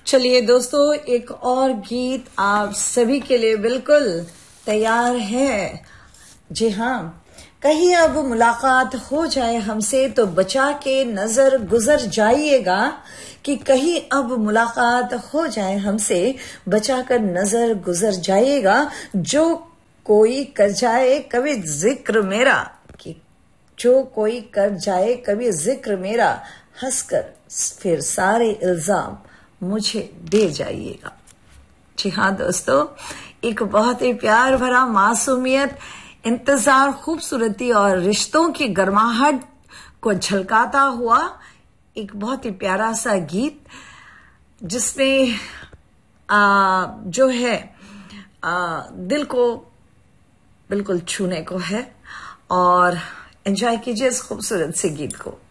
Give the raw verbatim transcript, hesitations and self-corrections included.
चलिए दोस्तों, एक और गीत आप सभी के लिए बिल्कुल तैयार है। जी हाँ, कहीं अब मुलाकात हो जाए हमसे तो बचा के नजर गुजर जाइएगा, कि कहीं अब मुलाकात हो जाए हमसे बचा कर नजर गुजर जाइएगा। जो कोई कर जाए कभी जिक्र मेरा, कि जो कोई कर जाए कभी जिक्र मेरा, हंसकर फिर सारे इल्जाम मुझे दे जाइएगा। जी हाँ दोस्तों, एक बहुत ही प्यार भरा मासूमियत, इंतजार, खूबसूरती और रिश्तों की गर्माहट को झलकाता हुआ एक बहुत ही प्यारा सा गीत, जिसमें आ, जो है आ, दिल को बिल्कुल छूने को है। और एंजॉय कीजिए इस खूबसूरत से गीत को।